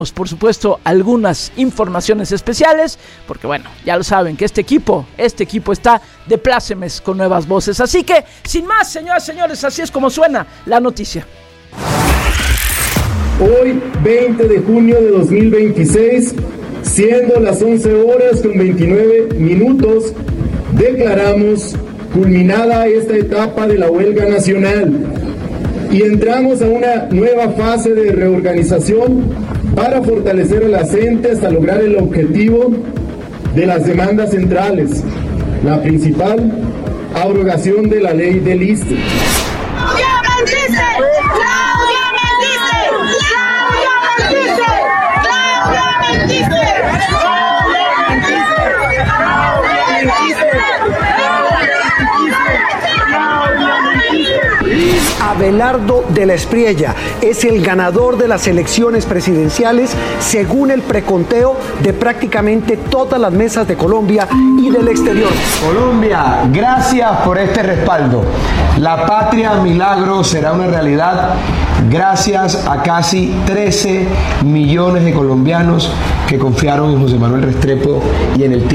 Por supuesto, algunas informaciones especiales, porque bueno, ya lo saben que este equipo está de plácemes con nuevas voces. Así que, sin más, señoras y señores, así es como suena la noticia. Hoy, 20 de junio de 2026, siendo las 11 horas con 29 minutos, declaramos culminada esta etapa de la huelga nacional y entramos a una nueva fase de reorganización para fortalecer a la gente hasta lograr el objetivo de las demandas centrales. La principal, abrogación de la ley del ISSSTE. Abelardo de la Espriella es el ganador de las elecciones presidenciales según el preconteo de prácticamente todas las mesas de Colombia y del exterior. Colombia, gracias por este respaldo. La patria milagro será una realidad gracias a casi 13 millones de colombianos que confiaron en José Manuel Restrepo y en el